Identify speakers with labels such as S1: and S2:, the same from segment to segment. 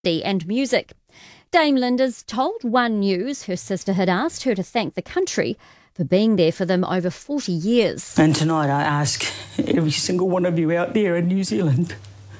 S1: and music. Dame Linda's told One News her sister had asked her to thank the country for being there for them over 40 years.
S2: And tonight I ask every single one of you out there in New Zealand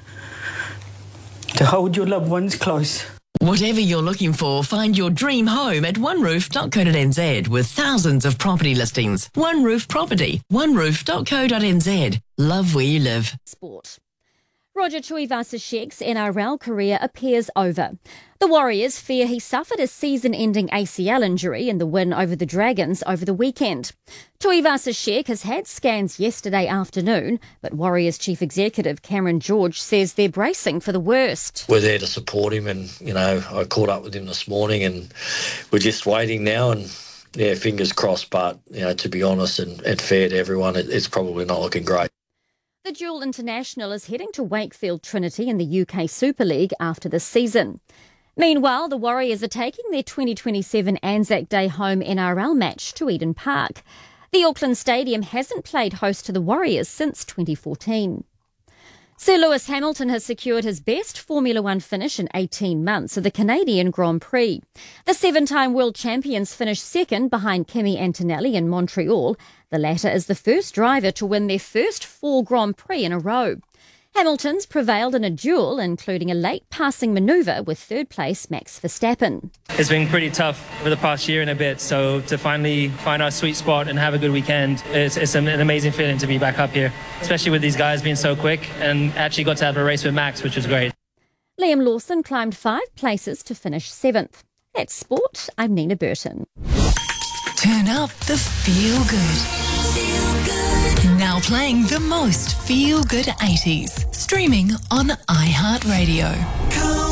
S2: to hold your loved ones close.
S3: Whatever you're looking for, find your dream home at oneroof.co.nz with thousands of property listings. One Roof Property, oneroof.co.nz. Love where you live.
S1: Sport. Roger Tuivasa-Sheck's NRL career appears over. The Warriors fear he suffered a season-ending ACL injury in the win over the Dragons over the weekend. Tuivasa-Sheck has had scans yesterday afternoon, but Warriors Chief Executive Cameron George says they're bracing for the worst.
S4: We're there to support him, and, I caught up with him this morning, and we're just waiting now, and fingers crossed, but, to be honest and fair to everyone, it's probably not looking great.
S1: The dual international is heading to Wakefield Trinity in the UK Super League after this season. Meanwhile, the Warriors are taking their 2027 Anzac Day home NRL match to Eden Park. The Auckland Stadium hasn't played host to the Warriors since 2014. Sir Lewis Hamilton has secured his best Formula One finish in 18 months at the Canadian Grand Prix. The seven-time world champions finished second behind Kimi Antonelli in Montreal. The latter is the first driver to win their first 4 Grand Prix in a row. Hamilton's prevailed in a duel, including a late passing manoeuvre with third place Max Verstappen.
S5: It's been pretty tough for the past year and a bit, so to finally find our sweet spot and have a good weekend, it's an amazing feeling to be back up here, especially with these guys being so quick, and actually got to have a race with Max, which was great.
S1: Liam Lawson climbed 5 places to finish 7th. That's sport. I'm Nina Burton.
S3: Turn up the feel good. Now playing the most feel good 80s. Streaming on iHeartRadio.